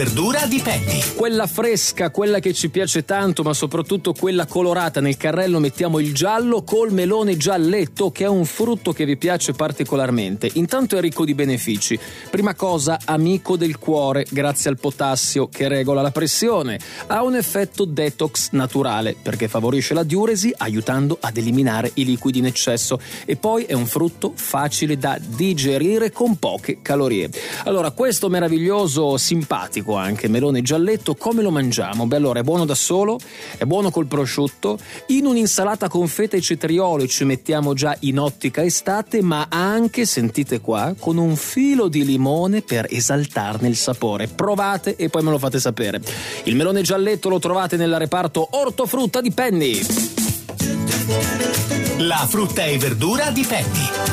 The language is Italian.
Verdura di Penny. Quella fresca, quella che ci piace tanto, ma soprattutto quella colorata. Nel carrello mettiamo il giallo col melone gialletto, che è un frutto che vi piace particolarmente. Intanto è ricco di benefici. Prima cosa, amico del cuore, grazie al potassio che regola la pressione. Ha un effetto detox naturale, perché favorisce la diuresi aiutando ad eliminare i liquidi in eccesso. E poi è un frutto facile da digerire con poche calorie. Allora, questo meraviglioso, simpatico anche melone gialletto, come lo mangiamo? Beh, allora, è buono da solo, è buono col prosciutto, in un'insalata con feta e cetriolo ci mettiamo già in ottica estate, ma anche, sentite qua, con un filo di limone per esaltarne il sapore. Provate e poi me lo fate sapere. Il melone gialletto lo trovate nel reparto ortofrutta di Penny. La frutta e verdura di Penny.